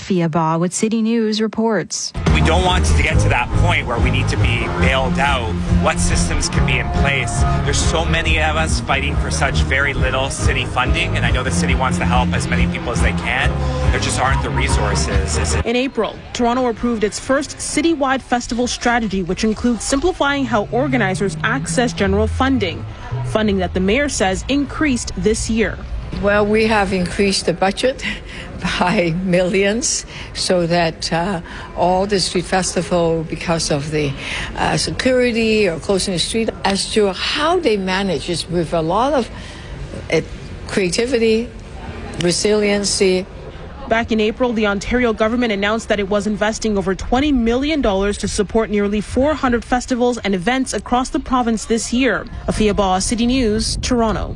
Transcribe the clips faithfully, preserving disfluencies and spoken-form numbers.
Afia Ba with City News reports. We don't want to get to that point where we need to be bailed out. What systems can be in place? There's so many of us fighting for such very little city funding, and I know the city wants to help as many people as they can. There just aren't the resources. In April, Toronto approved its first citywide festival strategy, which includes simplifying how organizers access general funding, funding that the mayor says increased this year. Well, we have increased the budget by millions so that uh, all the street festival, because of the uh, security or closing the street, as to how they manage is with a lot of uh, creativity, resiliency. Back in April, the Ontario government announced that it was investing over twenty million dollars to support nearly four hundred festivals and events across the province this year. Afia Ba, City News, Toronto.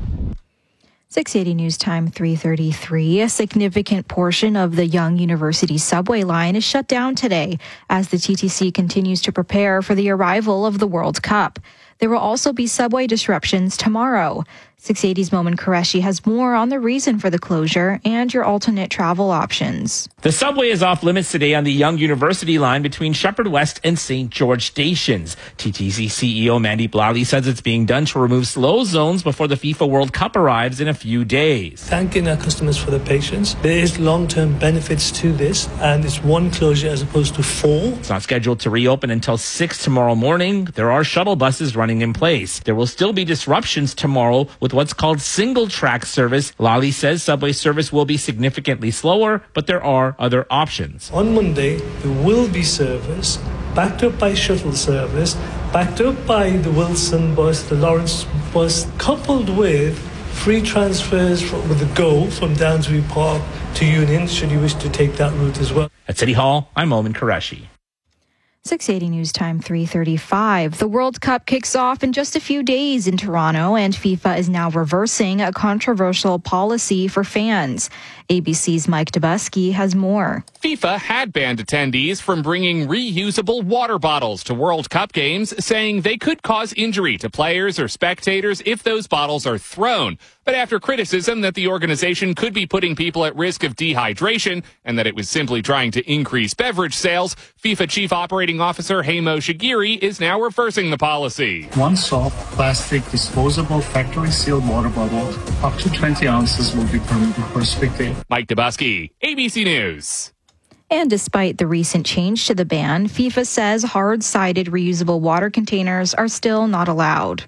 six eighty News Time, three thirty-three. A significant portion of the Yonge University subway line is shut down today as the T T C continues to prepare for the arrival of the World Cup. There will also be subway disruptions tomorrow. six eighty's Momin Qureshi has more on the reason for the closure and your alternate travel options. The subway is off limits today on the Yonge University line between Shepherd West and Saint George stations. T T C C E O Mandy Blally says it's being done to remove slow zones before the FIFA World Cup arrives in a few days. Thanking our customers for their patience. There is long-term benefits to this, and it's one closure as opposed to four. It's not scheduled to reopen until six tomorrow morning. There are shuttle buses running in place. There will still be disruptions tomorrow with what's called single track service. Lally says subway service will be significantly slower, but there are other options. On Monday, there will be service backed up by shuttle service, backed up by the Wilson bus, the Lawrence bus, coupled with free transfers from, with the GO from Downsbury Park to Union, should you wish to take that route as well. At City Hall, I'm Momin Qureshi. six eighty News Time, three thirty-five. The World Cup kicks off in just a few days in Toronto, and FIFA is now reversing a controversial policy for fans. A B C's Mike Dubusky has more. FIFA had banned attendees from bringing reusable water bottles to World Cup games, saying they could cause injury to players or spectators if those bottles are thrown. But after criticism that the organization could be putting people at risk of dehydration and that it was simply trying to increase beverage sales, FIFA Chief Operating Officer Heimo Shigiri is now reversing the policy. One soft, plastic, disposable, factory-sealed water bottle, up to twenty ounces will be permitted per spectator. Mike Dubusky, A B C News. And despite the recent change to the ban, FIFA says hard-sided reusable water containers are still not allowed.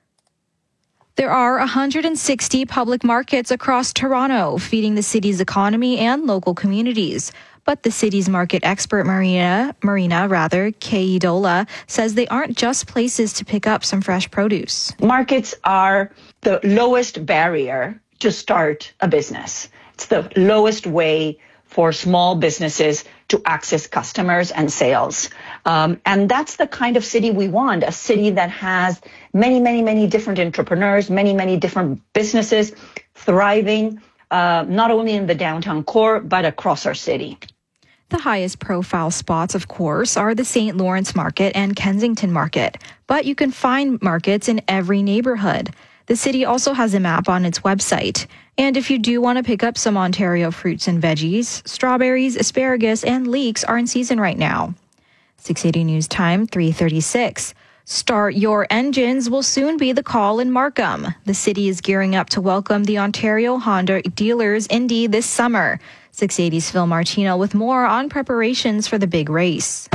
There are one hundred sixty public markets across Toronto, feeding the city's economy and local communities. But the city's market expert, Marina, Marina rather, Kei Dola, says they aren't just places to pick up some fresh produce. Markets are the lowest barrier to start a business. It's the lowest way for small businesses to access customers and sales. Um, and that's the kind of city we want, a city that has many, many, many different entrepreneurs, many, many different businesses thriving, uh, not only in the downtown core, but across our city. The highest profile spots, of course, are the Saint Lawrence Market and Kensington Market. But you can find markets in every neighborhood. The city also has a map on its website. And if you do want to pick up some Ontario fruits and veggies, strawberries, asparagus, and leeks are in season right now. six eighty News Time, three thirty-six. Start your engines will soon be the call in Markham. The city is gearing up to welcome the Ontario Honda Dealers Indy this summer. six eighty's Phil Martino with more on preparations for the big race.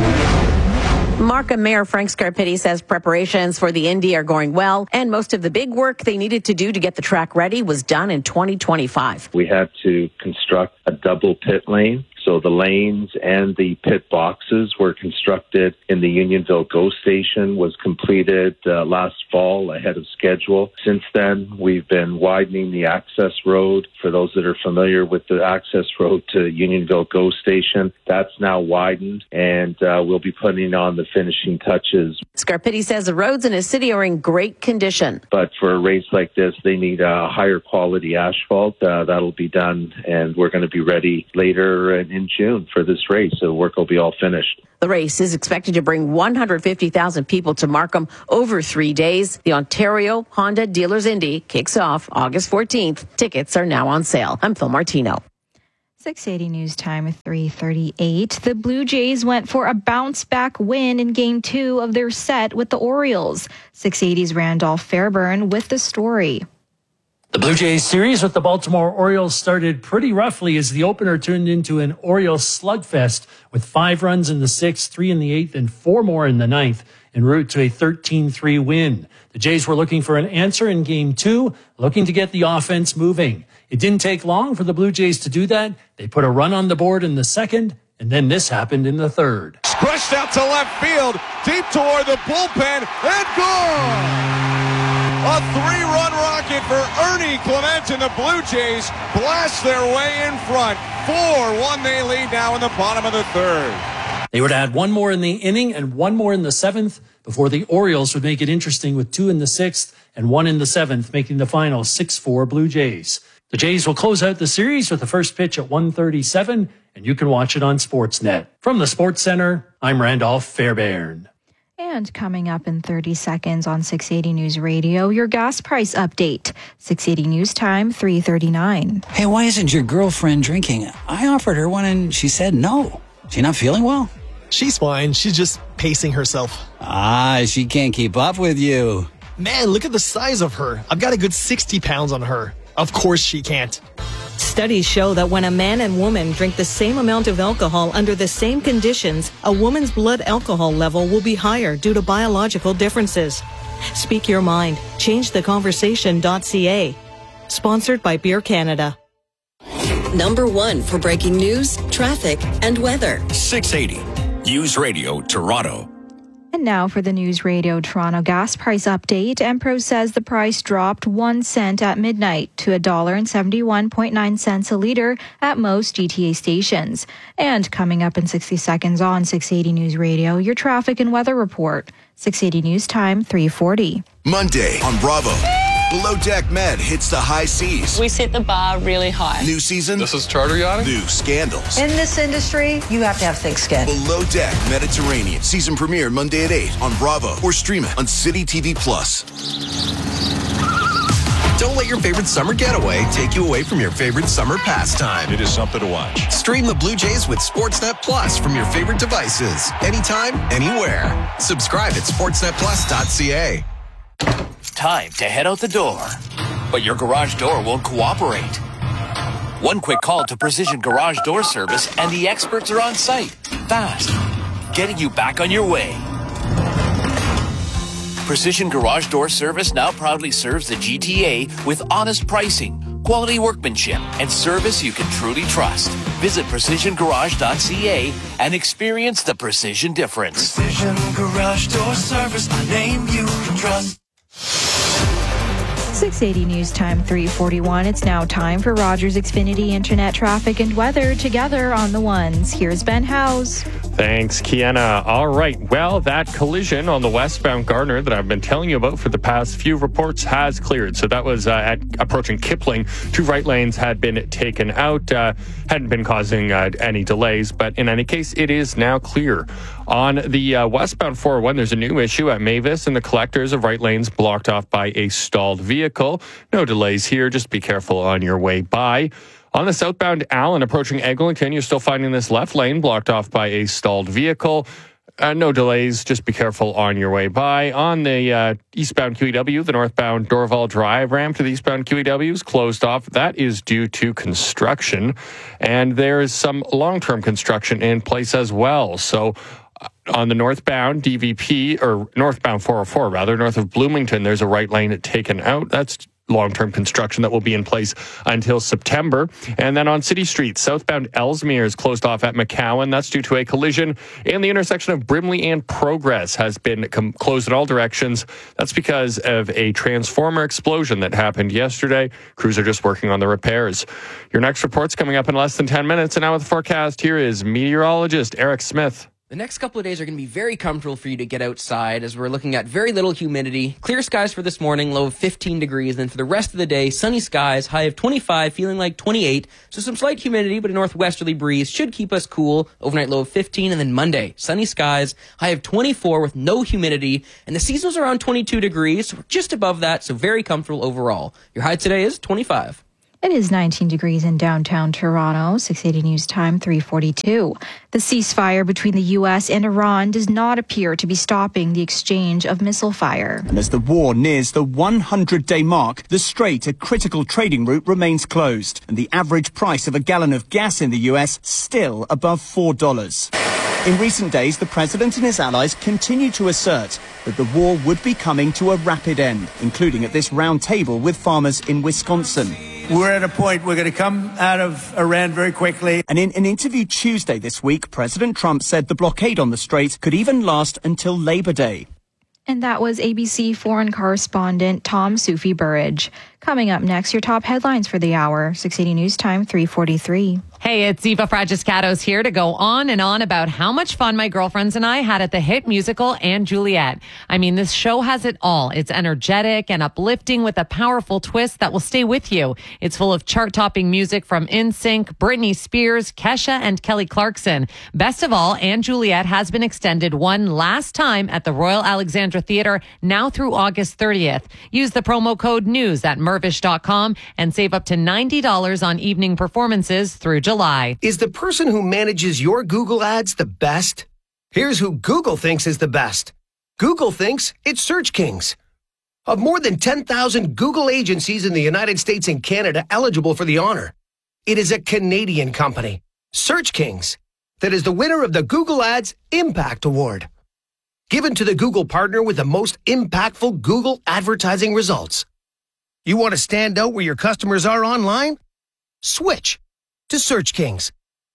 Markham Mayor Frank Scarpitti says preparations for the Indy are going well, and most of the big work they needed to do to get the track ready was done in twenty twenty-five. We had to construct a double pit lane. So the lanes and the pit boxes were constructed in the Unionville GO station, was completed uh, last fall ahead of schedule. Since then, we've been widening the access road. For those that are familiar with the access road to Unionville GO station, that's now widened, and uh, we'll be putting on the finishing touches. Scarpitti says the roads in his city are in great condition. But for a race like this, they need a higher quality asphalt. Uh, that'll be done, and we're going to be ready later in in June for this race, so the work will be all finished. The race is expected to bring one hundred fifty thousand people to Markham over three days. The Ontario Honda Dealers Indy kicks off August fourteenth. Tickets are now on sale. I'm Phil Martino. six eighty News Time, three thirty-eight. The Blue Jays went for a bounce-back win in Game two of their set with the Orioles. six eighty's Randolph Fairbairn with the story. The Blue Jays series with the Baltimore Orioles started pretty roughly as the opener turned into an Orioles slugfest with five runs in the sixth, three in the eighth, and four more in the ninth, en route to a thirteen three win. The Jays were looking for an answer in Game two, looking to get the offense moving. It didn't take long for the Blue Jays to do that. They put a run on the board in the second, and then this happened in the third. Crushed out to left field, deep toward the bullpen, and gone! A three-run rocket for Ernie Clement, and the Blue Jays blast their way in front. four one they lead now in the bottom of the third. They would add one more in the inning and one more in the seventh before the Orioles would make it interesting with two in the sixth and one in the seventh, making the final six four Blue Jays. The Jays will close out the series with the first pitch at one thirty-seven, and you can watch it on Sportsnet. From the Sports Center, I'm Randolph Fairbairn. And coming up in thirty seconds on six eighty News Radio, your gas price update. six eighty News Time, three thirty-nine. Hey, why isn't your girlfriend drinking? I offered her one and she said no. She not feeling well? She's fine. She's just pacing herself. Ah, she can't keep up with you. Man, look at the size of her. I've got a good sixty pounds on her. Of course she can't. Studies show that when a man and woman drink the same amount of alcohol under the same conditions, a woman's blood alcohol level will be higher due to biological differences. Speak your mind. change the conversation dot c a. Sponsored by Beer Canada. Number one for breaking news, traffic, and weather. six eighty News Radio Toronto. And now for the News Radio Toronto gas price update. Empro says the price dropped one cent at midnight to one dollar seventy-one point nine cents a litre at most G T A stations. And coming up in sixty seconds on six eighty News Radio, your traffic and weather report. six eighty News Time, three forty. Monday on Bravo. Below Deck Med hits the high seas. We set the bar really high. New season. This is charter yachting. New scandals. In this industry, you have to have thick skin. Below Deck Mediterranean. Season premiere Monday at eight on Bravo or stream it on City T V Plus. Don't let your favorite summer getaway take you away from your favorite summer pastime. It is something to watch. Stream the Blue Jays with Sportsnet Plus from your favorite devices. Anytime, anywhere. Subscribe at sportsnet plus dot c a. Time to head out the door, but your garage door won't cooperate. One quick call to Precision Garage Door Service and the experts are on site, fast, getting you back on your way. Precision Garage Door Service now proudly serves the G T A with honest pricing, quality workmanship, and service you can truly trust. Visit precision garage dot c a and experience the precision difference. Precision Garage Door Service, the name you can trust. six eighty News Time, three forty-one. It's now time for Rogers Xfinity Internet traffic and weather together on the ones. Here's Ben Howes. Thanks, Kiana. All right. Well, that collision on the westbound Gardner that I've been telling you about for the past few reports has cleared. So that was uh, at approaching Kipling. Two right lanes had been taken out, uh, hadn't been causing uh, any delays. But in any case, it is now clear. On the uh, westbound four oh one, there's a new issue at Mavis and the collectors of right lanes blocked off by a stalled vehicle. No delays here. Just be careful on your way by. On the southbound Allen approaching Eglinton, you're still finding this left lane blocked off by a stalled vehicle. Uh, no delays. Just be careful on your way by. On the uh, eastbound Q E W, the northbound Dorval Drive ramp to the eastbound Q E W is closed off. That is due to construction. And there is some long-term construction in place as well. So uh, on the northbound D V P, or northbound four oh four rather, north of Bloomington, there's a right lane taken out. That's long-term construction that will be in place until September. And then on City Street, southbound Ellesmere is closed off at McCowan. That's due to a collision. And the intersection of Brimley and Progress has been com- closed in all directions. That's because of a transformer explosion that happened yesterday. Crews are just working on the repairs. Your next report's coming up in less than ten minutes. And now with the forecast, here is meteorologist Eric Smith. The next couple of days are going to be very comfortable for you to get outside as we're looking at very little humidity. Clear skies for this morning, low of fifteen degrees. Then for the rest of the day, sunny skies, high of twenty-five, feeling like twenty-eight. So some slight humidity, but a northwesterly breeze should keep us cool. Overnight low of fifteen. And then Monday, sunny skies, high of twenty-four with no humidity. And the seasonal's around twenty-two degrees. So we're just above that, so very comfortable overall. Your high today is twenty-five. It is nineteen degrees in downtown Toronto, six eighty News Time, three forty-two. The ceasefire between the U S and Iran does not appear to be stopping the exchange of missile fire. And as the war nears the hundred-day mark, the Strait, a critical trading route, remains closed. And the average price of a gallon of gas in the U S still above four dollars. In recent days, the president and his allies continue to assert that the war would be coming to a rapid end, including at this round table with farmers in Wisconsin. We're at a point we're going to come out of Iran very quickly. And in an interview Tuesday this week, President Trump said the blockade on the Strait could even last until Labor Day. And that was A B C foreign correspondent Tom Sufi Burridge. Coming up next, your top headlines for the hour. six eighty News Time, three forty-three. Hey, it's Eva Fragiscatos here to go on and on about how much fun my girlfriends and I had at the hit musical And Juliet. I mean, this show has it all. It's energetic and uplifting with a powerful twist that will stay with you. It's full of chart-topping music from N Sync, Britney Spears, Kesha, and Kelly Clarkson. Best of all, And Juliet has been extended one last time at the Royal Alexandra Theatre, now through August thirtieth. Use the promo code NEWS at mervish dot com and save up to ninety dollars on evening performances through July. Is the person who manages your Google ads the best? Here's who Google thinks is the best. Google thinks it's Search Kings. Of more than ten thousand Google agencies in the United States and Canada eligible for the honor, it is a Canadian company, Search Kings, that is the winner of the Google Ads Impact Award, given to the Google partner with the most impactful Google advertising results. You want to stand out where your customers are online? Switch to Search Kings.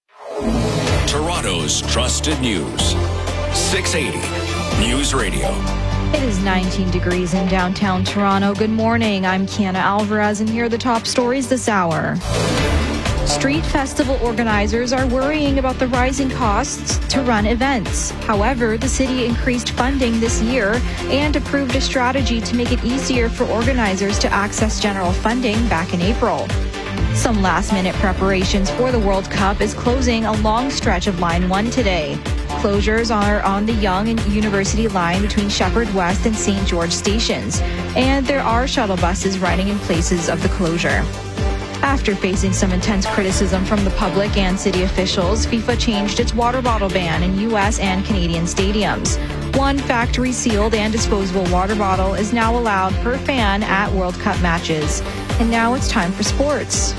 Toronto's trusted news. six eighty News Radio. It is nineteen degrees in downtown Toronto. Good morning. I'm Kiana Alvarez, and here are the top stories this hour. Street festival organizers are worrying about the rising costs to run events. However, the city increased funding this year and approved a strategy to make it easier for organizers to access general funding back in April. Some last-minute preparations for the World Cup is closing a long stretch of Line one today. Closures are on the Yonge and University line between Shepherd West and Saint George stations, and there are shuttle buses running in places of the closure. After facing some intense criticism from the public and city officials, FIFA changed its water bottle ban in U S and Canadian stadiums. One factory-sealed and disposable water bottle is now allowed per fan at World Cup matches. And now it's time for sports.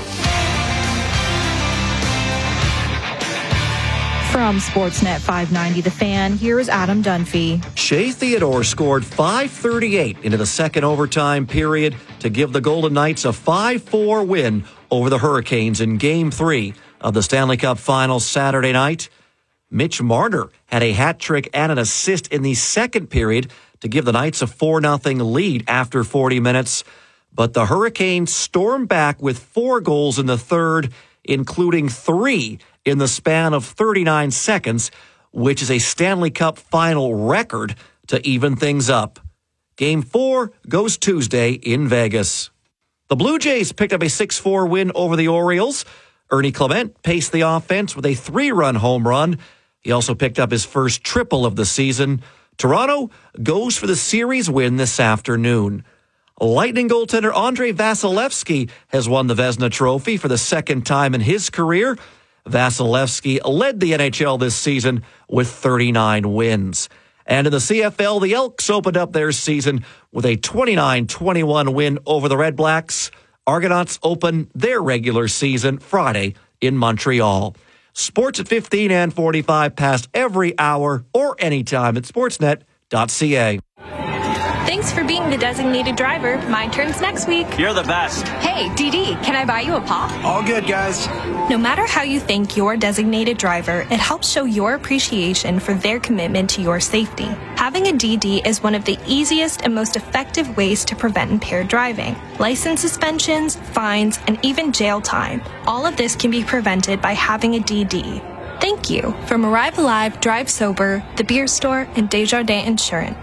From Sportsnet five ninety The Fan, here's Adam Dunphy. Shea Theodore scored five thirty-eight into the second overtime period to give the Golden Knights a five four win over the Hurricanes in Game three of the Stanley Cup Finals Saturday night. Mitch Marner had a hat trick and an assist in the second period to give the Knights a four nothing lead after forty minutes. But the Hurricanes stormed back with four goals in the third, including three in the span of thirty-nine seconds, which is a Stanley Cup final record to even things up. Game four goes Tuesday in Vegas. The Blue Jays picked up a six four win over the Orioles. Ernie Clement paced the offense with a three-run home run. He also picked up his first triple of the season. Toronto goes for the series win this afternoon. Lightning goaltender Andrei Vasilevsky has won the Vezina Trophy for the second time in his career. Vasilevsky led the N H L this season with thirty-nine wins. And in the C F L, the Elks opened up their season with a twenty-nine twenty-one win over the Red Blacks. Argonauts open their regular season Friday in Montreal. Sports at fifteen and forty-five past every hour or anytime at sportsnet dot c a. Thanks for being the designated driver. My turn's next week. You're the best. Hey, D D, can I buy you a pop? All good, guys. No matter how you thank your designated driver, it helps show your appreciation for their commitment to your safety. Having a D D is one of the easiest and most effective ways to prevent impaired driving. License suspensions, fines, and even jail time. All of this can be prevented by having a D D. Thank you from Arrive Alive, Drive Sober, The Beer Store, and Desjardins Insurance.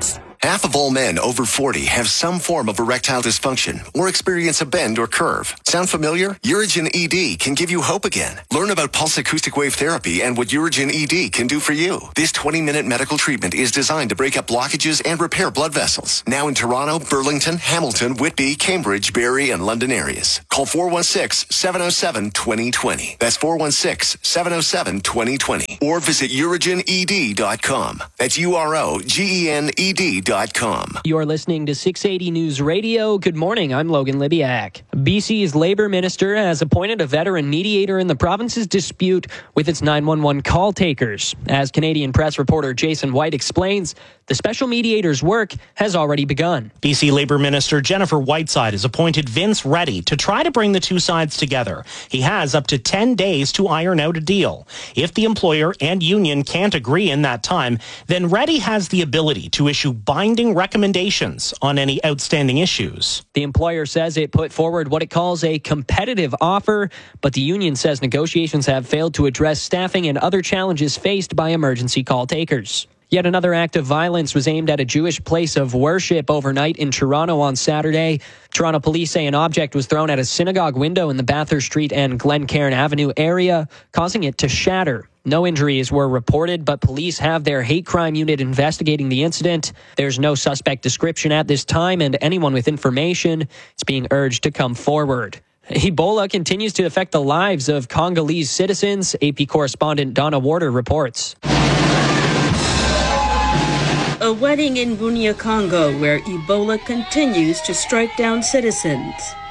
Half of all men over forty have some form of erectile dysfunction or experience a bend or curve. Sound familiar? Urigen E D can give you hope again. Learn about pulse acoustic wave therapy and what Urigen E D can do for you. This twenty-minute medical treatment is designed to break up blockages and repair blood vessels. Now in Toronto, Burlington, Hamilton, Whitby, Cambridge, Barrie, and London areas. Call four one six, seven oh seven, two oh two oh. That's four one six, seven oh seven, two oh two oh. Or visit urigen e d dot com. That's U R O G E N E D dot com. You're listening to six eighty News Radio. Good morning, I'm Logan Libiak. B C's Labour Minister has appointed a veteran mediator in the province's dispute with its nine one one call takers. As Canadian Press reporter Jason White explains, the special mediator's work has already begun. B C Labour Minister Jennifer Whiteside has appointed Vince Reddy to try to bring the two sides together. He has up to ten days to iron out a deal. If the employer and union can't agree in that time, then Reddy has the ability to issue binding recommendations on any outstanding issues. The employer says it put forward what it calls a competitive offer, but the union says negotiations have failed to address staffing and other challenges faced by emergency call takers. Yet another act of violence was aimed at a Jewish place of worship overnight in Toronto on Saturday. Toronto police say an object was thrown at a synagogue window in the Bathurst Street and Glencairn Avenue area, causing it to shatter. No injuries were reported, but police have their hate crime unit investigating the incident. There's no suspect description at this time, and anyone with information is being urged to come forward. Ebola continues to affect the lives of Congolese citizens. A P correspondent Donna Warder reports. A wedding in Bunia, Congo, where Ebola continues to strike down citizens.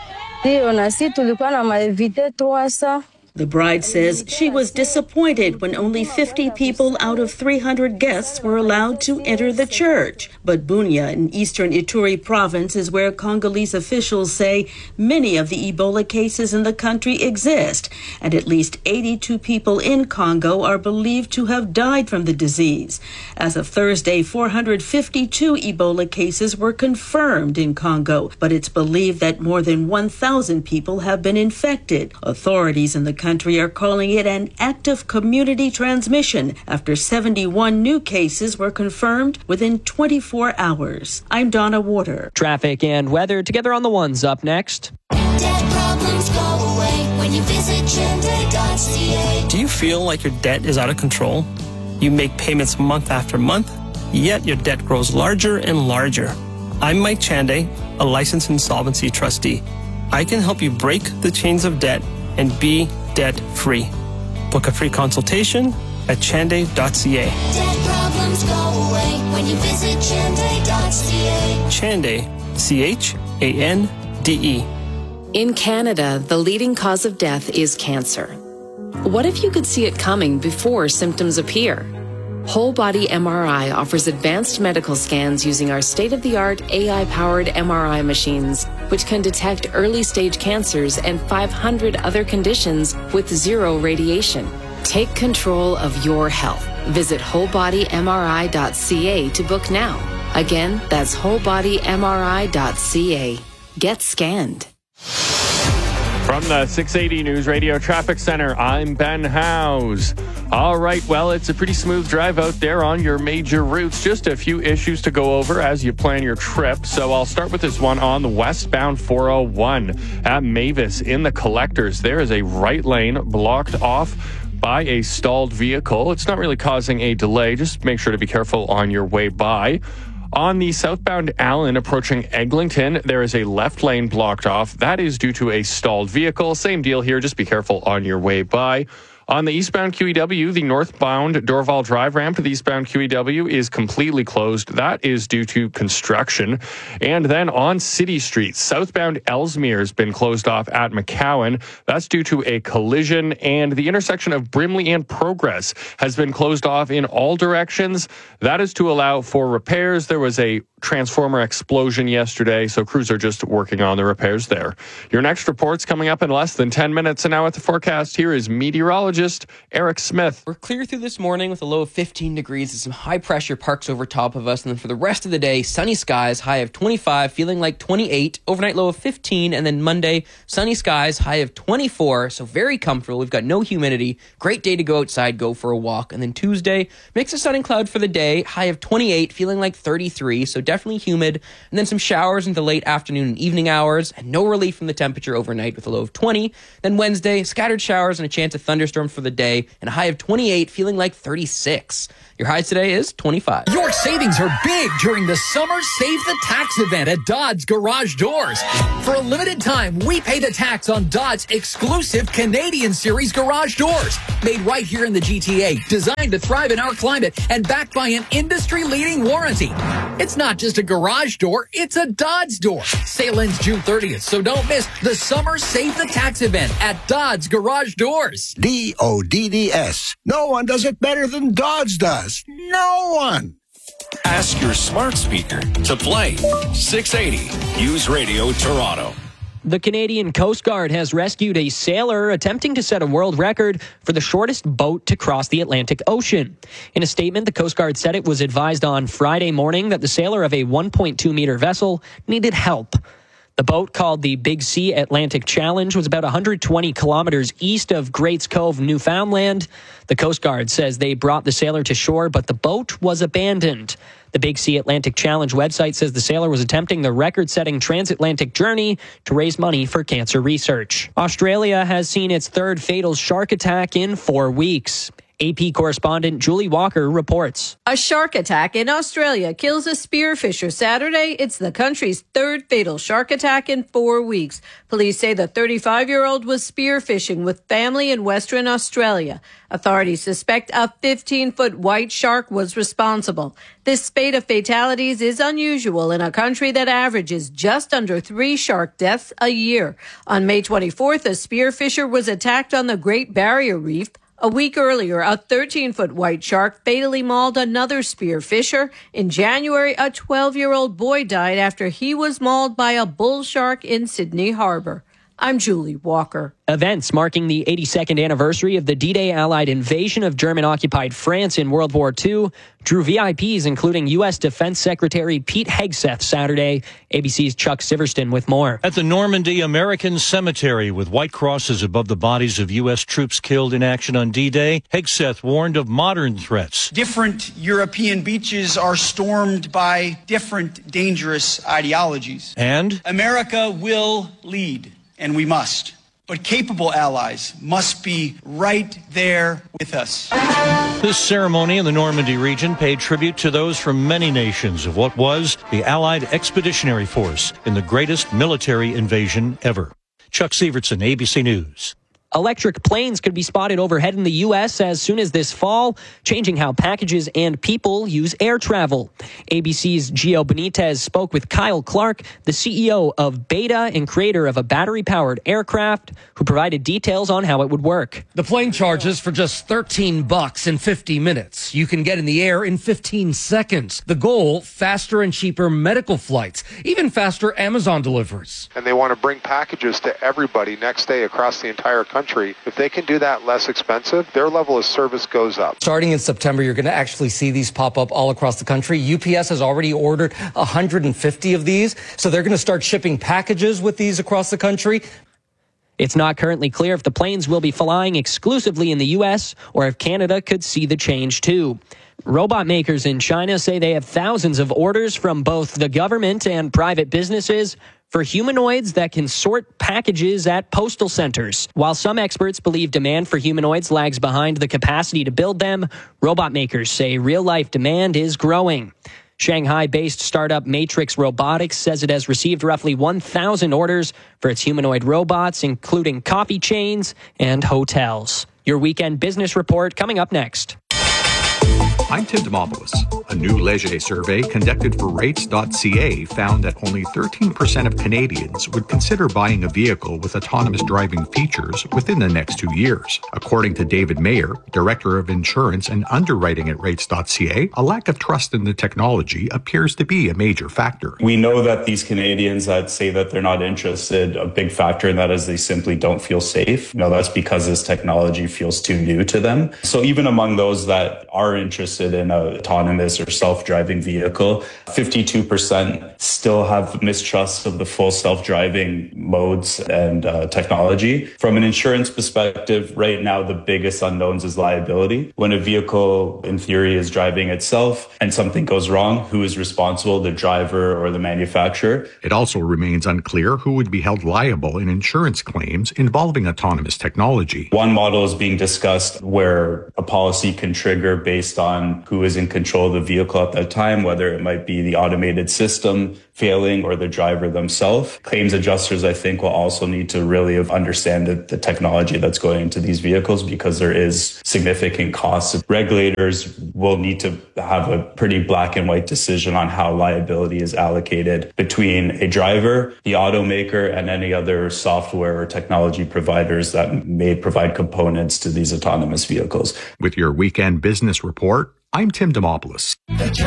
The bride says she was disappointed when only fifty people out of three hundred guests were allowed to enter the church. But Bunia in eastern Ituri province is where Congolese officials say many of the Ebola cases in the country exist, and at least eighty-two people in Congo are believed to have died from the disease. As of Thursday, four hundred fifty-two Ebola cases were confirmed in Congo, but it's believed that more than one thousand people have been infected. Authorities in the country are calling it an active community transmission after seventy-one new cases were confirmed within twenty-four hours. I'm Donna Warder. Traffic and weather together on the ones up next. Debt problems go away when you visit chende dot c a. Do you feel like your debt is out of control? You make payments month after month, yet your debt grows larger and larger. I'm Mike Chande, a licensed insolvency trustee. I can help you break the chains of debt and be debt-free. Book a free consultation at chande dot c a. Debt problems go away when you visit chende dot c a. Chande, C H A N D E. In Canada, the leading cause of death is cancer. What if you could see it coming before symptoms appear? Whole Body M R I offers advanced medical scans using our state-of-the-art A I-powered M R I machines, which can detect early-stage cancers and five hundred other conditions with zero radiation. Take control of your health. Visit whole body m r i dot c a to book now. Again, that's whole body m r i dot c a. Get scanned. From the six eighty News Radio Traffic Center, I'm Ben Howes. All right, well, it's a pretty smooth drive out there on your major routes. Just a few issues to go over as you plan your trip. So I'll start with this one on the westbound four oh one at Mavis in the Collectors. There is a right lane blocked off by a stalled vehicle. It's not really causing a delay. Just make sure to be careful on your way by. On the southbound Allen approaching Eglinton, there is a left lane blocked off. That is due to a stalled vehicle. Same deal here. Just be careful on your way by. On the eastbound Q E W, the northbound Dorval Drive ramp to the eastbound Q E W is completely closed. That is due to construction. And then on City Street, southbound Ellesmere has been closed off at McCowan. That's due to a collision. And the intersection of Brimley and Progress has been closed off in all directions. That is to allow for repairs. There was a transformer explosion yesterday, so crews are just working on the repairs there. Your next report's coming up in less than ten minutes. And now at the forecast, here is meteorologist meteorologist Eric Smith. We're clear through this morning with a low of fifteen degrees and some high pressure parks over top of us. And then for the rest of the day, sunny skies, high of twenty-five, feeling like twenty-eight. Overnight low of fifteen. And then Monday, sunny skies, high of twenty-four. So very comfortable. We've got no humidity. Great day to go outside, go for a walk. And then Tuesday, mix of sun and cloud for the day, high of twenty-eight, feeling like thirty-three. So definitely humid. And then some showers in the late afternoon and evening hours. And no relief from the temperature overnight with a low of twenty. Then Wednesday, scattered showers and a chance of thunderstorms for the day, and a high of twenty-eight, feeling like thirty-six. Your high today is twenty-five. Your savings are big during the Summer Save the Tax event at Dodds Garage Doors. For a limited time, we pay the tax on Dodds' exclusive Canadian Series garage doors. Made right here in the G T A, designed to thrive in our climate, and backed by an industry-leading warranty. It's not just a garage door, it's a Dodds door. Sale ends June thirtieth, so don't miss the Summer Save the Tax event at Dodds Garage Doors. D O D D S. No one does it better than Dodds does. No one. Ask your smart speaker to play six eighty News Radio Toronto. The Canadian Coast Guard has rescued a sailor attempting to set a world record for the shortest boat to cross the Atlantic Ocean. In a statement, the Coast Guard said it was advised on Friday morning that the sailor of a one point two meter vessel needed help. The boat, called the Big Sea Atlantic Challenge, was about one hundred twenty kilometers east of Greats Cove, Newfoundland. The Coast Guard says they brought the sailor to shore, but the boat was abandoned. The Big Sea Atlantic Challenge website says the sailor was attempting the record-setting transatlantic journey to raise money for cancer research. Australia has seen its third fatal shark attack in four weeks. A P correspondent Julie Walker reports. A shark attack in Australia kills a spearfisher Saturday. It's the country's third fatal shark attack in four weeks. Police say the thirty-five-year-old was spearfishing with family in Western Australia. Authorities suspect a fifteen-foot white shark was responsible. This spate of fatalities is unusual in a country that averages just under three shark deaths a year. On May twenty-fourth, a spearfisher was attacked on the Great Barrier Reef. A week earlier, a thirteen-foot white shark fatally mauled another spearfisher. In January, a twelve-year-old boy died after he was mauled by a bull shark in Sydney Harbor. I'm Julie Walker. Events marking the eighty-second anniversary of the D-Day Allied invasion of German-occupied France in World War Two drew V I Ps, including U S Defense Secretary Pete Hegseth Saturday. A B C's Chuck Siverston with more. At the Normandy American Cemetery, with white crosses above the bodies of U S troops killed in action on D-Day, Hegseth warned of modern threats. Different European beaches are stormed by different dangerous ideologies. And? America will lead, and we must. But capable allies must be right there with us. This ceremony in the Normandy region paid tribute to those from many nations of what was the Allied Expeditionary Force in the greatest military invasion ever. Chuck Sivertson, A B C News. Electric planes could be spotted overhead in the U S as soon as this fall, changing how packages and people use air travel. A B C's Gio Benitez spoke with Kyle Clark, the C E O of Beta and creator of a battery-powered aircraft, who provided details on how it would work. The plane charges for just thirteen bucks in fifty minutes. You can get in the air in fifteen seconds. The goal, faster and cheaper medical flights, even faster Amazon deliveries. And they want to bring packages to everybody next day across the entire country. If they can do that less expensive, their level of service goes up. Starting in September, you're going to actually see these pop up all across the country. U P S has already ordered one hundred fifty of these, so they're going to start shipping packages with these across the country. It's not currently clear if the planes will be flying exclusively in the U S or if Canada could see the change too. Robot makers in China say they have thousands of orders from both the government and private businesses for humanoids that can sort packages at postal centers. While some experts believe demand for humanoids lags behind the capacity to build them, robot makers say real-life demand is growing. Shanghai-based startup Matrix Robotics says it has received roughly one thousand orders for its humanoid robots, including coffee chains and hotels. Your weekend business report coming up next. I'm Tim Demopoulos. A new Leger survey conducted for rates dot c a found that only thirteen percent of Canadians would consider buying a vehicle with autonomous driving features within the next two years. According to David Mayer, Director of Insurance and Underwriting at rates dot c a, a lack of trust in the technology appears to be a major factor. We know that these Canadians that say that they're not interested, a big factor in that is they simply don't feel safe. You know, that's because this technology feels too new to them. So even among those that are interested in an autonomous or self-driving vehicle, fifty-two percent still have mistrust of the full self-driving modes and uh, technology. From an insurance perspective, right now, the biggest unknowns is liability. When a vehicle, in theory, is driving itself and something goes wrong, who is responsible, the driver or the manufacturer? It also remains unclear who would be held liable in insurance claims involving autonomous technology. One model is being discussed where a policy can trigger based on who is in control of the vehicle at that time, whether it might be the automated system failing or the driver themselves. Claims adjusters, I think, will also need to really understand the, the technology that's going into these vehicles because there is significant costs. Regulators will need to have a pretty black and white decision on how liability is allocated between a driver, the automaker, and any other software or technology providers that may provide components to these autonomous vehicles. With your weekend business report, I'm Tim Demopoulos.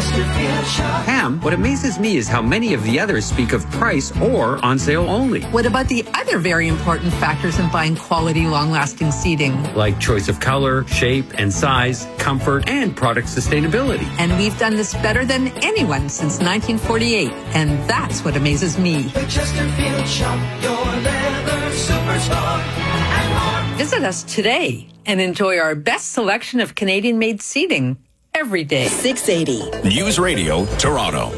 Pam, what amazes me is how many of the others speak of price or on sale only. What about the other very important factors in buying quality, long-lasting seating? Like choice of color, shape, and size, comfort, and product sustainability. And we've done this better than anyone since nineteen forty-eight, and that's what amazes me. The Chesterfield Shop, your leather superstore, and more. Visit us today and enjoy our best selection of Canadian-made seating every day. six eighty News Radio Toronto.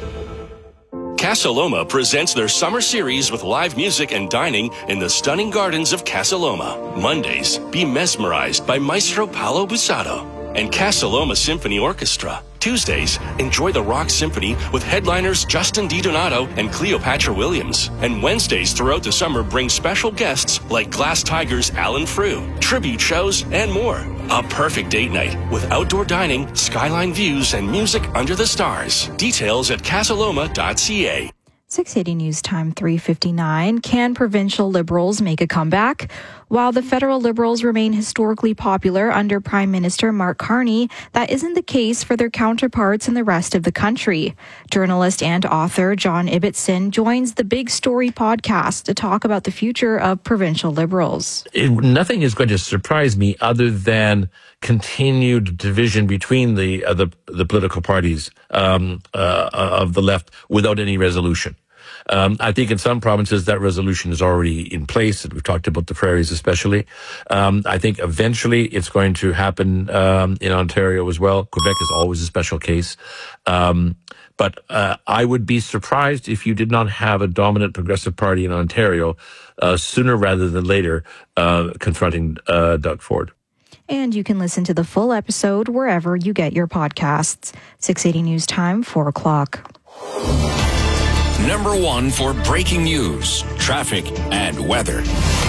Casa Loma presents their summer series with live music and dining in the stunning gardens of Casa Loma. Mondays, be mesmerized by Maestro Paolo Busato and Casa Loma Symphony Orchestra. Tuesdays, enjoy the Rock Symphony with headliners Justin DiDonato and Cleopatra Williams. And Wednesdays throughout the summer bring special guests like Glass Tigers Alan Frew, tribute shows, and more. A perfect date night with outdoor dining, skyline views, and music under the stars. Details at casaloma dot c a. six eighty News Time three fifty-nine. Can provincial Liberals make a comeback? While the federal Liberals remain historically popular under Prime Minister Mark Carney, that isn't the case for their counterparts in the rest of the country. Journalist and author John Ibbitson joins the Big Story podcast to talk about the future of provincial Liberals. It, nothing is going to surprise me other than continued division between the uh, the, the political parties um, uh, of the left without any resolution. Um, I think in some provinces that resolution is already in place. We've talked about the prairies especially. Um, I think eventually it's going to happen um, in Ontario as well. Quebec is always a special case. Um, but uh, I would be surprised if you did not have a dominant progressive party in Ontario uh, sooner rather than later uh, confronting uh, Doug Ford. And you can listen to the full episode wherever you get your podcasts. six eighty News Time, four o'clock. Number one for breaking news, traffic, and weather.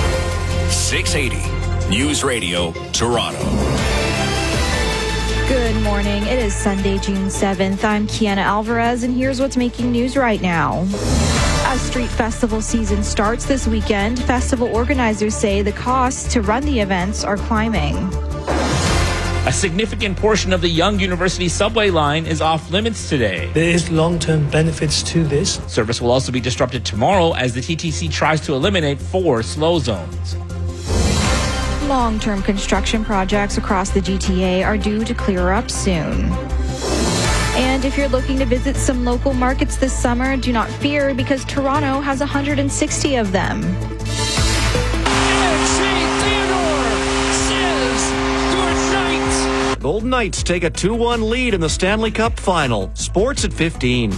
six eighty News Radio Toronto. Good morning. It is Sunday, June seventh. I'm Kiana Alvarez, and here's what's making news right now. As street festival season starts this weekend, festival organizers say the costs to run the events are climbing. A significant portion of the Yonge University subway line is off limits today. There is long-term benefits to this. Service will also be disrupted tomorrow as the T T C tries to eliminate four slow zones. Long-term construction projects across the G T A are due to clear up soon. And if you're looking to visit some local markets this summer, do not fear because Toronto has one hundred sixty of them. Golden Knights take a two one lead in the Stanley Cup Final. Sports at fifteen.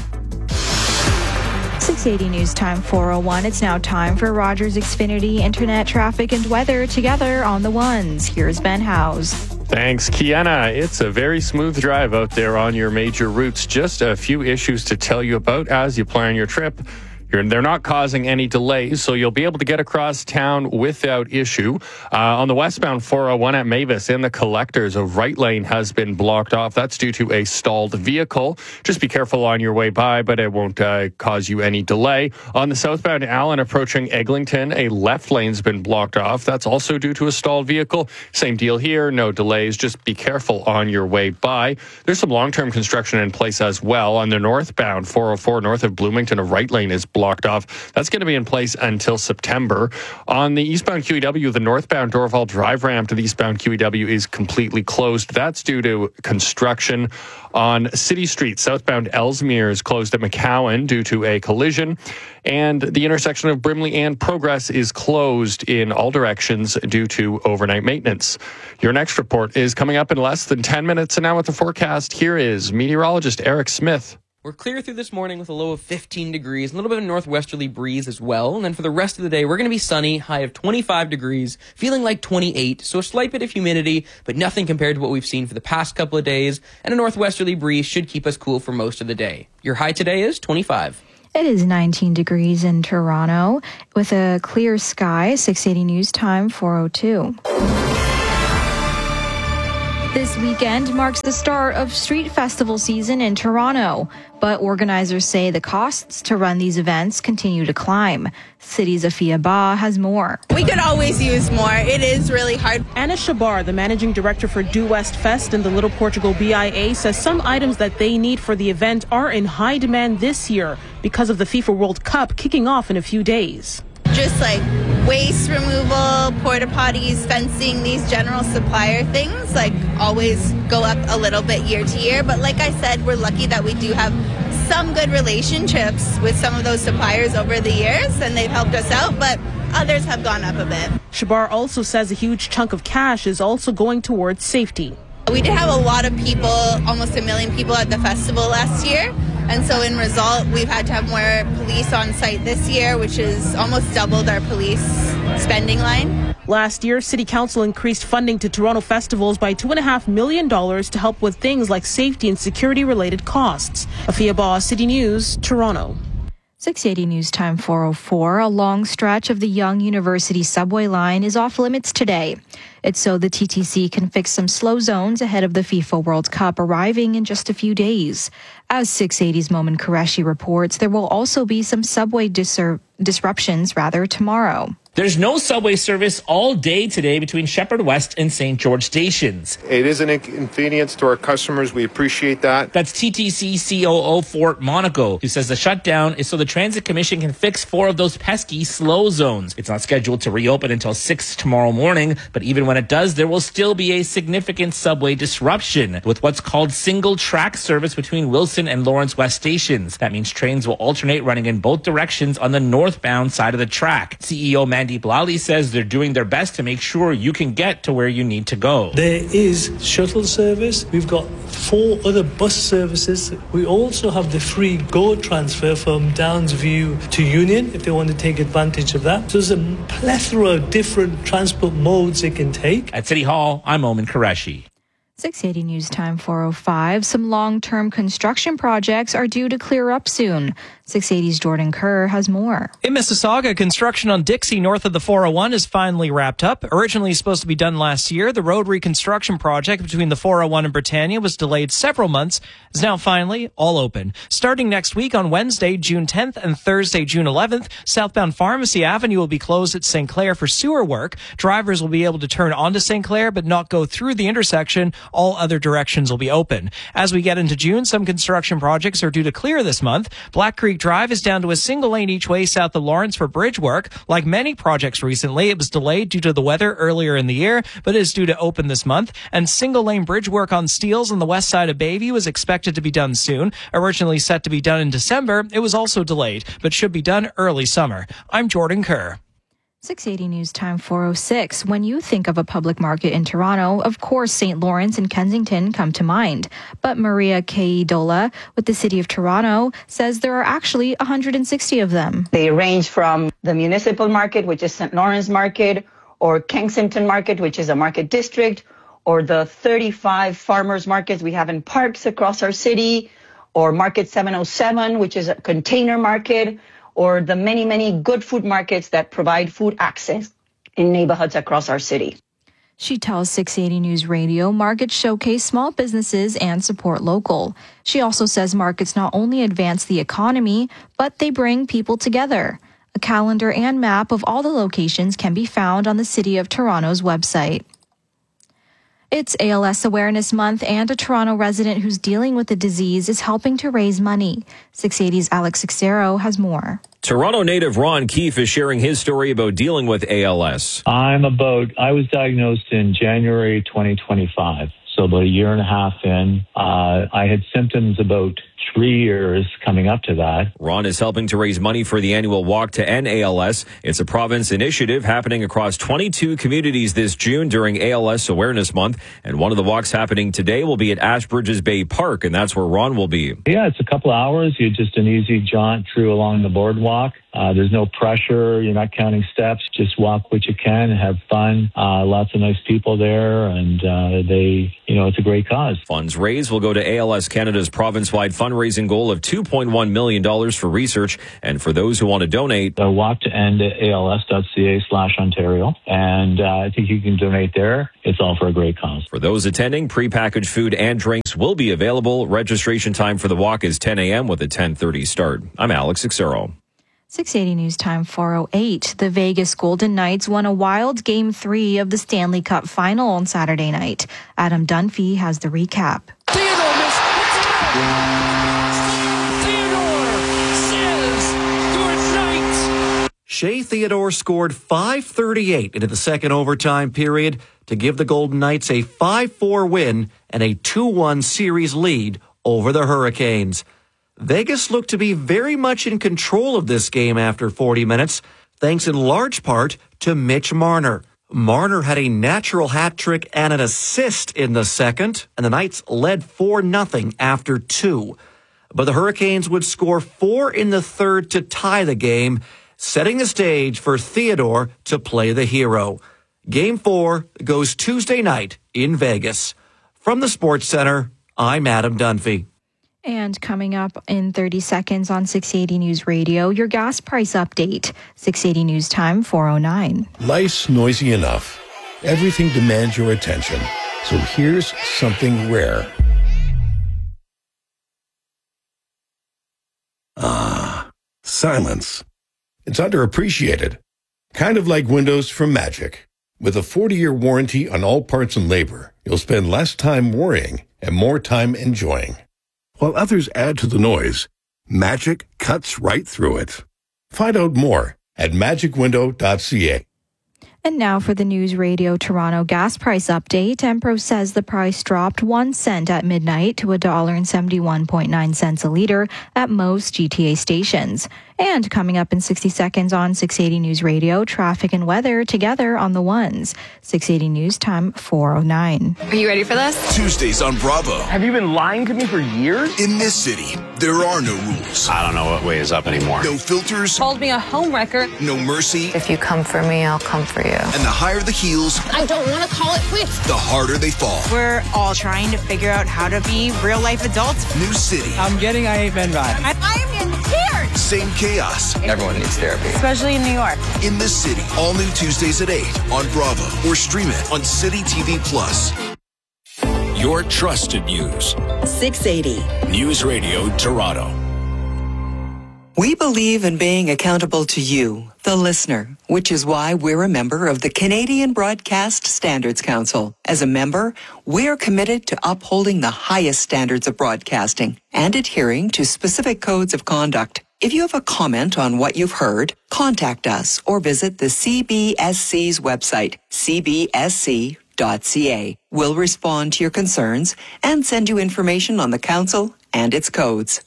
six eighty News Time four oh one. It's now time for Rogers Xfinity Internet Traffic and Weather together on the ones. Here's Ben Howes. Thanks, Kiana. It's a very smooth drive out there on your major routes. Just a few issues to tell you about as you plan your trip. You're, they're not causing any delays, so you'll be able to get across town without issue. Uh, on the westbound four oh one at Mavis in the collectors, a right lane has been blocked off. That's due to a stalled vehicle. Just be careful on your way by, but it won't uh, cause you any delay. On the southbound Allen approaching Eglinton, a left lane's been blocked off. That's also due to a stalled vehicle. Same deal here, no delays. Just be careful on your way by. There's some long-term construction in place as well. On the northbound four oh four north of Bloomington, a right lane is blocked blocked off. That's going to be in place until September. On the eastbound Q E W, the northbound Dorval Drive ramp to the eastbound Q E W is completely closed. That's due to construction. On City Street, southbound Ellesmere is closed at McCowan due to a collision. And the intersection of Brimley and Progress is closed in all directions due to overnight maintenance. Your next report is coming up in less than ten minutes. And now with the forecast, here is meteorologist Eric Smith. We're clear through this morning with a low of fifteen degrees, a little bit of a northwesterly breeze as well. And then for the rest of the day, we're going to be sunny, high of twenty-five degrees, feeling like twenty-eight. So a slight bit of humidity, but nothing compared to what we've seen for the past couple of days. And a northwesterly breeze should keep us cool for most of the day. Your high today is twenty-five. It is nineteen degrees in Toronto with a clear sky. six eighty News Time, four oh two. This weekend marks the start of street festival season in Toronto, but organizers say the costs to run these events continue to climb. City's Afia Ba has more. We could always use more. It is really hard. Anna Shabar, the managing director for Due West Fest and the Little Portugal B I A, says some items that they need for the event are in high demand this year because of the FIFA World Cup kicking off in a few days. Just like waste removal, porta potties, fencing, these general supplier things, like always go up a little bit year to year. But like I said, we're lucky that we do have some good relationships with some of those suppliers over the years, and they've helped us out, but others have gone up a bit. Shabar also says a huge chunk of cash is also going towards safety. We did have a lot of people, almost a million people at the festival last year. And so in result, we've had to have more police on site this year, which is almost doubled our police spending line. Last year, City Council increased funding to Toronto festivals by two point five million dollars to help with things like safety and security-related costs. Afia Ba, City News, Toronto. six eighty News Time, four oh four. A long stretch of the Yonge University subway line is off limits today. It's so the T T C can fix some slow zones ahead of the FIFA World Cup arriving in just a few days. As six eighty's Momin Qureshi reports, there will also be some subway disser- disruptions rather tomorrow. There's no subway service all day today between Shepherd West and Saint George stations. It is an inconvenience to our customers. We appreciate that. That's T T C C O O Fort Monaco, who says the shutdown is so the Transit Commission can fix four of those pesky slow zones. It's not scheduled to reopen until six tomorrow morning, but even when it does, there will still be a significant subway disruption with what's called single track service between Wilson and Lawrence West stations. That means trains will alternate running in both directions on the northbound side of the track. C E O Mandy Blally says they're doing their best to make sure you can get to where you need to go. There is shuttle service. We've got four other bus services. We also have the free GO transfer from Downsview to Union if they want to take advantage of that. So there's a plethora of different transport modes they can take. At City Hall, I'm Momin Qureshi. six eighty News Time, four oh five. Some long-term construction projects are due to clear up soon. six eighty's Jordan Kerr has more. In Mississauga, construction on Dixie north of the four oh one is finally wrapped up. Originally supposed to be done last year, the road reconstruction project between the four oh one and Britannia was delayed several months. Is now finally all open. Starting next week on Wednesday, June tenth and Thursday, June eleventh, southbound Pharmacy Avenue will be closed at Saint Clair for sewer work. Drivers will be able to turn onto Saint Clair but not go through the intersection. All other directions will be open. As we get into June, some construction projects are due to clear this month. Black Creek Drive is down to a single lane each way south of Lawrence for bridge work. Like many projects recently, it was delayed due to the weather earlier in the year, but is due to open this month. And single lane bridge work on Steeles on the west side of Bayview is expected to be done soon. Originally set to be done in December, it was also delayed, but should be done early summer. I'm Jordan Kerr. six eighty News Time, four oh six. When you think of a public market in Toronto, of course Saint Lawrence and Kensington come to mind. But Maria Keidola with the City of Toronto says there are actually one hundred sixty of them. They range from the municipal market, which is Saint Lawrence Market, or Kensington Market, which is a market district, or the thirty-five farmers markets we have in parks across our city, or Market seven oh seven, which is a container market, or the many, many good food markets that provide food access in neighborhoods across our city. She tells six eighty News Radio markets showcase small businesses and support local. She also says markets not only advance the economy, but they bring people together. A calendar and map of all the locations can be found on the City of Toronto's website. It's A L S Awareness Month, and a Toronto resident who's dealing with the disease is helping to raise money. six eighty's Alex Xero has more. Toronto native Ron Keefe is sharing his story about dealing with A L S. I'm about, I was diagnosed in January twenty twenty-five. So about a year and a half in, uh, I had symptoms about three years coming up to that. Ron is helping to raise money for the annual Walk to End A L S. It's a province initiative happening across twenty-two communities this June during A L S Awareness Month. And one of the walks happening today will be at Ashbridges Bay Park, and that's where Ron will be. Yeah, it's a couple hours. You're just an easy jaunt through along the boardwalk. Uh, there's no pressure. You're not counting steps. Just walk what you can and have fun. Uh, lots of nice people there, and uh, they, you know, it's a great cause. Funds raised will go to A L S Canada's province-wide fundraising goal of two point one million dollars for research. And for those who want to donate, uh, walk to end at als.ca slash Ontario. And uh, I think you can donate there. It's all for a great cause. For those attending, prepackaged food and drinks will be available. Registration time for the walk is ten a.m. with a ten thirty start. I'm Alex Xero. six eighty News Time four oh eight. The Vegas Golden Knights won a wild Game three of the Stanley Cup Final on Saturday night. Adam Dunphy has the recap. Theodore missed. Theodore says Stuart Knight. Shea Theodore scored five thirty-eight into the second overtime period to give the Golden Knights a five four win and a two one series lead over the Hurricanes. Vegas looked to be very much in control of this game after forty minutes, thanks in large part to Mitch Marner. Marner had a natural hat trick and an assist in the second, and the Knights led four nothing after two. But the Hurricanes would score four in the third to tie the game, setting the stage for Theodore to play the hero. Game four goes Tuesday night in Vegas. From the Sports Center, I'm Adam Dunphy. And coming up in thirty seconds on six eighty News Radio, your gas price update. six eighty News Time four oh nine. Life's noisy enough. Everything demands your attention. So here's something rare. Ah, silence. It's underappreciated. Kind of like windows from Magic. With a forty-year warranty on all parts and labor, you'll spend less time worrying and more time enjoying. While others add to the noise, Magic cuts right through it. Find out more at magic window dot c a. And now for the News Radio Toronto gas price update. Empro says the price dropped one cent at midnight to one dollar seventy-one point nine cents a litre at most G T A stations. And coming up in sixty seconds on six eighty News Radio, traffic and weather together on the ones. six eighty News Time four oh nine. Are you ready for this? Tuesdays on Bravo. Have you been lying to me for years? In this city, there are no rules. I don't know what way is up anymore. No filters. Called me a homewrecker. No mercy. If you come for me, I'll come for you. And the higher the heels, I don't want to call it quits. the harder they fall. We're all trying to figure out how to be real life adults. New city. I'm getting I Hate Men vibe. I, I am in tears. Same chaos. Everyone needs therapy. Especially in New York. In this city. All new Tuesdays at eight on Bravo or stream it on City T V Plus. Your trusted news. six eighty. News Radio Toronto. We believe in being accountable to you, the listener, which is why we're a member of the Canadian Broadcast Standards Council. As a member, we're committed to upholding the highest standards of broadcasting and adhering to specific codes of conduct. If you have a comment on what you've heard, contact us or visit the C B S C's website, c b s c dot c a. We'll respond to your concerns and send you information on the council and its codes.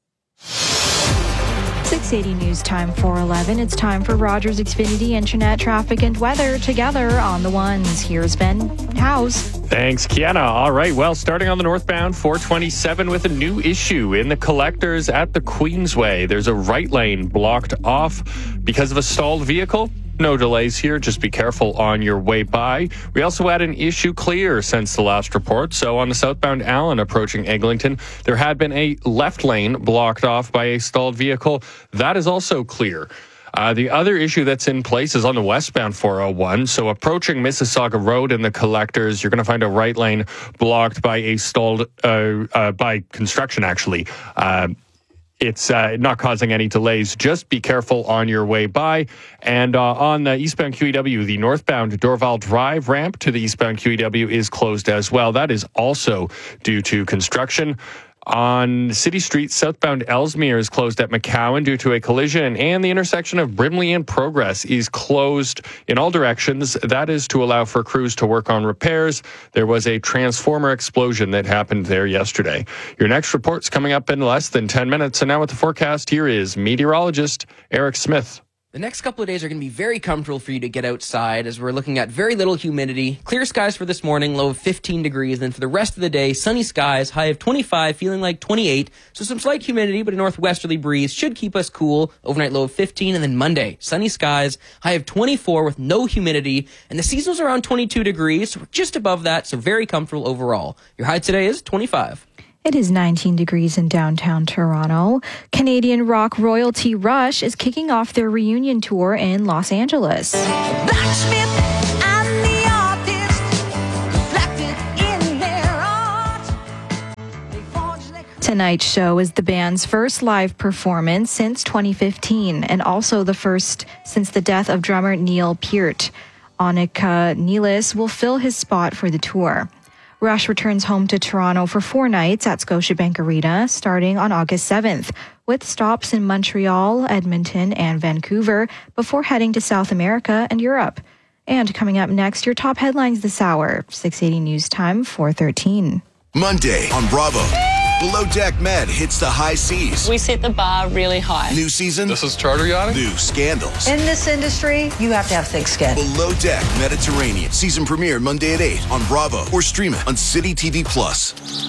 six eighty News Time four eleven. It's time for Rogers Xfinity Internet traffic and weather together on the ones. Here's Ben House. Thanks, Kiana. All right, well, starting on the northbound four twenty-seven with a new issue in the collectors at the Queensway. There's a right lane blocked off because of a stalled vehicle. No delays here. Just be careful on your way by. We also had an issue clear since the last report. So on the southbound Allen approaching Eglinton, there had been a left lane blocked off by a stalled vehicle. That is also clear. Uh, the other issue that's in place is on the westbound four oh one. So approaching Mississauga Road in the collectors, you're going to find a right lane blocked by a stalled, uh, uh, by construction actually. Uh, It's uh, not causing any delays. Just be careful on your way by. And uh, on the eastbound Q E W, the northbound Dorval Drive ramp to the eastbound Q E W is closed as well. That is also due to construction. On City Street, southbound Ellesmere is closed at McCowan due to a collision, and the intersection of Brimley and Progress is closed in all directions. That is to allow for crews to work on repairs. There was a transformer explosion that happened there yesterday. Your next report's coming up in less than ten minutes, and now with the forecast, here is meteorologist Eric Smith. The next couple of days are going to be very comfortable for you to get outside as we're looking at very little humidity. Clear skies for this morning, low of fifteen degrees. Then for the rest of the day, sunny skies, high of twenty-five, feeling like twenty-eight. So some slight humidity, but a northwesterly breeze should keep us cool. Overnight low of fifteen. And then Monday, sunny skies, high of twenty-four with no humidity. And the seasonal's around twenty-two degrees. So we're just above that, so very comfortable overall. Your high today is twenty-five. It is nineteen degrees in downtown Toronto. Canadian rock royalty Rush is kicking off their reunion tour in Los Angeles. Blacksmith and the artist reflected in their art. Tonight's show is the band's first live performance since twenty fifteen and also the first since the death of drummer Neil Peart. Annika Neelis will fill his spot for the tour. Rush returns home to Toronto for four nights at Scotiabank Arena starting on August seventh, with stops in Montreal, Edmonton, and Vancouver before heading to South America and Europe. And coming up next, your top headlines this hour, six eighty News Time, four thirteen. Monday on Bravo. Below Deck Med hits the high seas. We set the bar really high. New season. This is charter yachting. New scandals. In this industry, you have to have thick skin. Below Deck Mediterranean. Season premiere Monday at eight on Bravo or stream it on City T V Plus.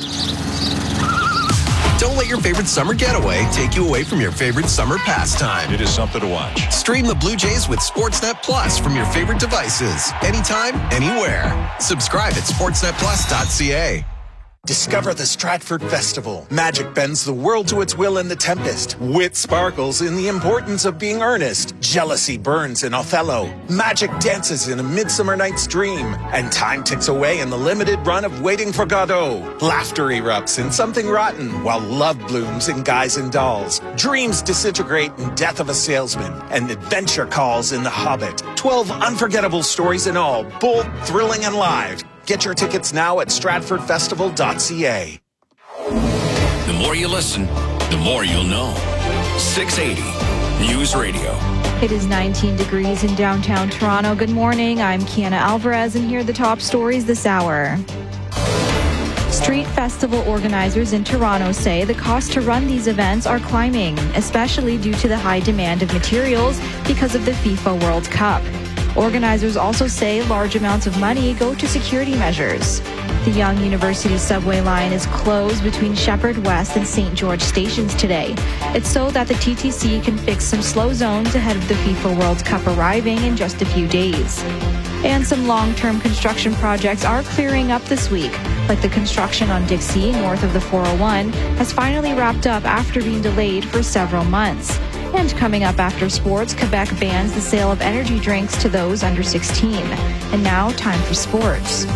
Don't let your favorite summer getaway take you away from your favorite summer pastime. It is something to watch. Stream the Blue Jays with Sportsnet Plus from your favorite devices. Anytime, anywhere. Subscribe at sportsnet plus dot c a. Discover the Stratford Festival. Magic bends the world to its will in The Tempest. Wit sparkles in the importance of being earnest. Jealousy burns in Othello. Magic dances in A Midsummer Night's Dream. And time ticks away in the limited run of Waiting for Godot. Laughter erupts in Something Rotten, while love blooms in Guys and Dolls. Dreams disintegrate in Death of a Salesman. And adventure calls in The Hobbit. Twelve unforgettable stories in all, bold, thrilling, and live. Get your tickets now at stratford festival dot c a. The more you listen, the more you'll know. six eighty News Radio. It is nineteen degrees in downtown Toronto. Good morning. I'm Kiana Alvarez, and here are the top stories this hour. Street festival organizers in Toronto say the cost to run these events are climbing, especially due to the high demand of materials because of the FIFA World Cup. Organizers also say large amounts of money go to security measures. The Young University subway line is closed between Shepherd West and Saint George stations today. It's so that the T T C can fix some slow zones ahead of the FIFA World Cup arriving in just a few days. And some long-term construction projects are clearing up this week, like the construction on Dixie north of the four oh one has finally wrapped up after being delayed for several months. And coming up after sports, Quebec bans the sale of energy drinks to those under sixteen. And now, time for sports.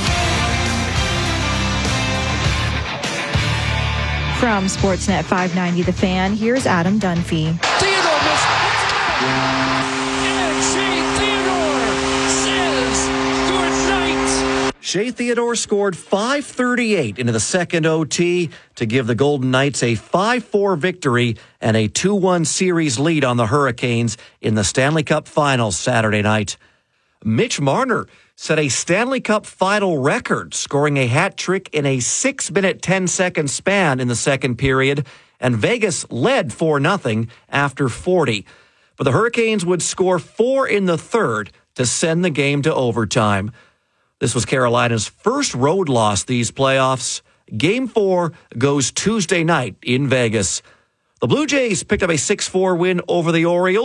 From Sportsnet five ninety The Fan, here's Adam Dunphy. Theodore missed. And Shea Theodore says goodnight. Shea Theodore scored five thirty-eight into the second O T to give the Golden Knights a five four victory and a two one series lead on the Hurricanes in the Stanley Cup Finals Saturday night. Mitch Marner set a Stanley Cup final record, scoring a hat trick in a six minute, ten second span in the second period, and Vegas led four nothing after forty. But the Hurricanes would score four in the third to send the game to overtime. This was Carolina's first road loss these playoffs. Game four goes Tuesday night in Vegas. The Blue Jays picked up a six four win over the Orioles.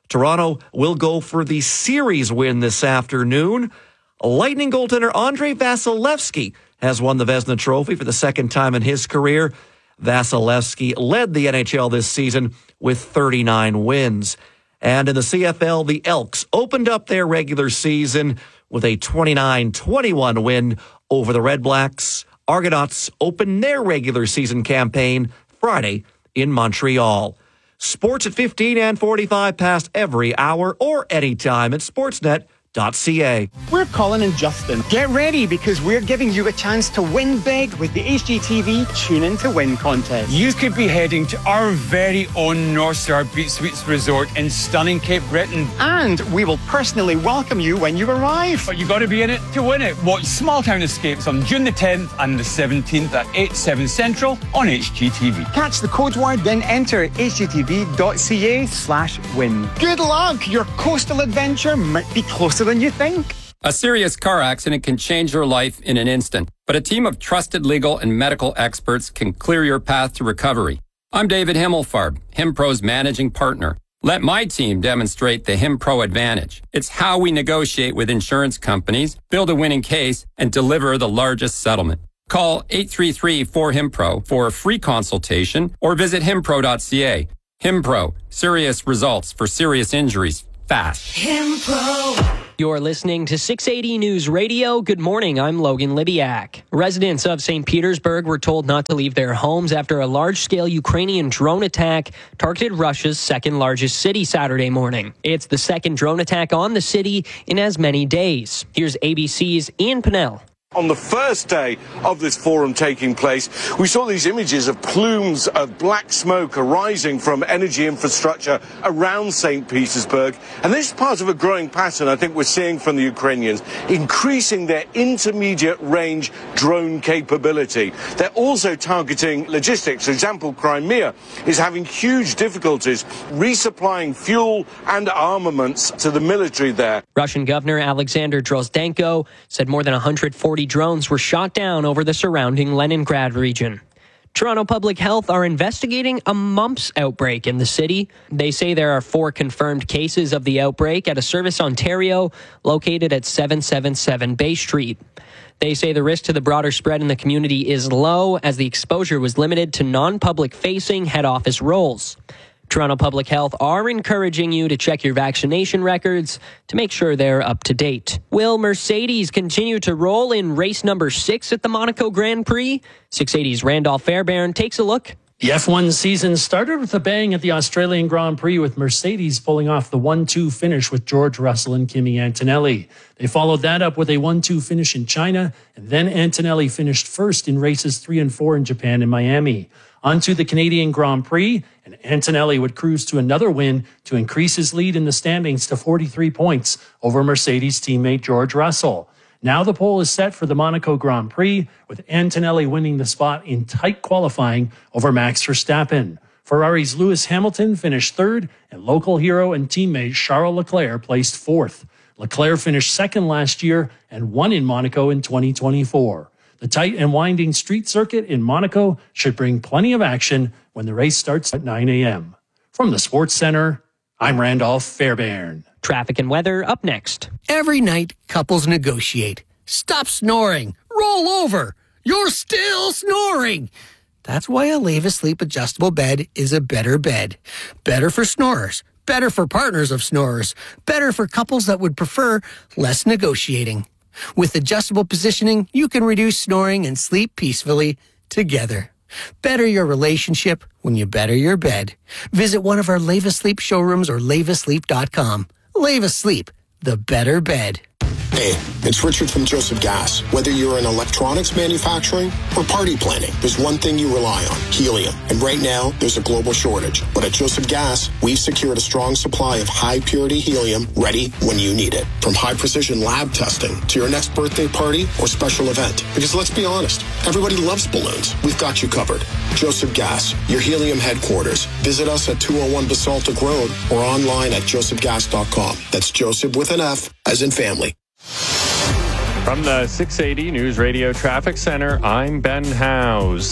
Toronto will go for the series win this afternoon. Lightning goaltender Andrei Vasilevsky has won the Vezina Trophy for the second time in his career. Vasilevsky led the N H L this season with thirty-nine wins. And in the C F L, the Elks opened up their regular season with a twenty-nine twenty-one win over the Red Blacks. Argonauts opened their regular season campaign Friday in Montreal. Sports at fifteen and forty-five past every hour or anytime at sportsnet dot c a. We're Colin and Justin. Get ready because we're giving you a chance to win big with the H G T V Tune In to Win contest. You could be heading to our very own North Star Beach Suites Resort in stunning Cape Breton. And we will personally welcome you when you arrive. But you got to be in it to win it. Watch Small Town Escapes on June the tenth and the seventeenth at eight, seven Central on H G T V. Catch the code word, then enter h g t v dot c a slash win. Good luck! Your coastal adventure might be closer than you think. A serious car accident can change your life in an instant, but a team of trusted legal and medical experts can clear your path to recovery. I'm David Himmelfarb, HimPro's managing partner. Let my team demonstrate the HimPro advantage. It's how we negotiate with insurance companies, build a winning case, and deliver the largest settlement. Call eight three three, four, HIMPRO for a free consultation or visit himpro dot c a. HimPro, serious results for serious injuries, fast. HimPro. You're listening to six eighty News Radio. Good morning, I'm Logan Libiak. Residents of Saint Petersburg were told not to leave their homes after a large-scale Ukrainian drone attack targeted Russia's second-largest city Saturday morning. It's the second drone attack on the city in as many days. Here's A B C's Ian Pinnell. On the first day of this forum taking place, we saw these images of plumes of black smoke arising from energy infrastructure around Saint Petersburg. And this is part of a growing pattern I think we're seeing from the Ukrainians, increasing their intermediate range drone capability. They're also targeting logistics. For example, Crimea is having huge difficulties resupplying fuel and armaments to the military there. Russian Governor Alexander Drozdenko said more than one hundred forty drones were shot down over the surrounding Leningrad region. Toronto Public Health are investigating a mumps outbreak in the city. They say there are four confirmed cases of the outbreak at a Service Ontario located at seven seventy-seven Bay Street. They say the risk to the broader spread in the community is low as the exposure was limited to non-public facing head office roles. Toronto Public Health are encouraging you to check your vaccination records to make sure they're up to date. Will Mercedes continue to roll in race number six at the Monaco Grand Prix? six eighty's Randolph Fairbairn takes a look. The F one season started with a bang at the Australian Grand Prix with Mercedes pulling off the one two finish with George Russell and Kimi Antonelli. They followed that up with a one two finish in China, and then Antonelli finished first in races three and four in Japan and Miami. On to the Canadian Grand Prix, and Antonelli would cruise to another win to increase his lead in the standings to forty-three points over Mercedes teammate George Russell. Now the pole is set for the Monaco Grand Prix, with Antonelli winning the spot in tight qualifying over Max Verstappen. Ferrari's Lewis Hamilton finished third, and local hero and teammate Charles Leclerc placed fourth. Leclerc finished second last year and won in Monaco in twenty twenty-four. The tight and winding street circuit in Monaco should bring plenty of action when the race starts at nine a.m. From the Sports Center, I'm Randolph Fairbairn. Traffic and weather up next. Every night, couples negotiate. Stop snoring. Roll over. You're still snoring. That's why a Leva Sleep adjustable bed is a better bed. Better for snorers. Better for partners of snorers. Better for couples that would prefer less negotiating. With adjustable positioning, you can reduce snoring and sleep peacefully together. Better your relationship when you better your bed. Visit one of our Leva Sleep showrooms or leva sleep dot com. Leva Sleep, the better bed. Hey, it's Richard from Joseph Gas. Whether you're in electronics manufacturing or party planning, there's one thing you rely on, helium. And right now, there's a global shortage. But at Joseph Gas, we've secured a strong supply of high-purity helium ready when you need it. From high-precision lab testing to your next birthday party or special event. Because let's be honest, everybody loves balloons. We've got you covered. Joseph Gas, your helium headquarters. Visit us at two oh one Basaltic Road or online at joseph gas dot com. That's Joseph with an F, as in family. From the six eighty News Radio Traffic Center, I'm Ben Howes.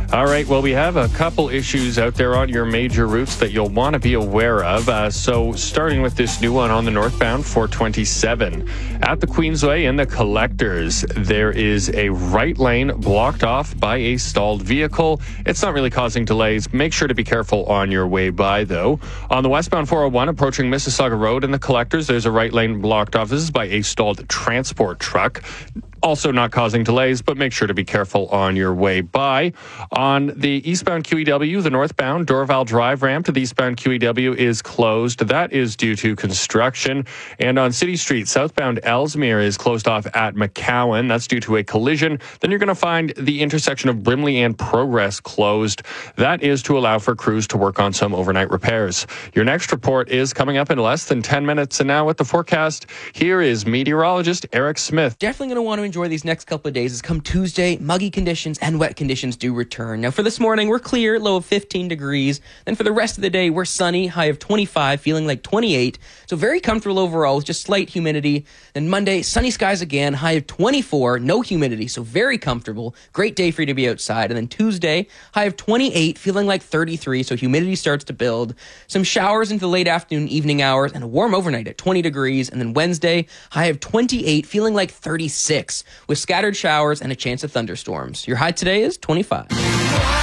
All right, well, we have a couple issues out there on your major routes that you'll want to be aware of. Uh, so starting with this new one on the northbound four twenty-seven. At the Queensway in the Collectors, there is a right lane blocked off by a stalled vehicle. It's not really causing delays. Make sure to be careful on your way by, though. On the westbound four oh one approaching Mississauga Road in the Collectors, there's a right lane blocked off. This is by a stalled transport truck. Also not causing delays, but make sure to be careful on your way by. On the eastbound Q E W, the northbound Dorval Drive ramp to the eastbound Q E W is closed. That is due to construction. And on City Street, southbound Ellesmere is closed off at McCowan. That's due to a collision. Then you're going to find the intersection of Brimley and Progress closed. That is to allow for crews to work on some overnight repairs. Your next report is coming up in less than ten minutes. And now with the forecast, here is meteorologist Eric Smith. Definitely going to want to enjoy these next couple of days as come Tuesday, muggy conditions and wet conditions do return. Now for this morning, we're clear, low of fifteen degrees. Then for the rest of the day, we're sunny, high of twenty-five, feeling like twenty-eight. So very comfortable overall with just slight humidity. Then Monday, sunny skies again, high of twenty-four, no humidity, so very comfortable. Great day for you to be outside. And then Tuesday, high of twenty-eight, feeling like thirty-three, so humidity starts to build. Some showers into the late afternoon, evening hours, and a warm overnight at twenty degrees. And then Wednesday, high of twenty-eight, feeling like thirty-six, with scattered showers and a chance of thunderstorms. Your high today is twenty-five.